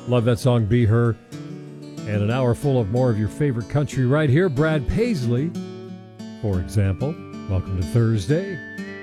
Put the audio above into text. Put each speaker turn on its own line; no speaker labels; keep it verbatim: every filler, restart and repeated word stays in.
Love that song, Be Her. And an hour full of more of your favorite country right here. Brad Paisley, for example. Welcome to Thursday.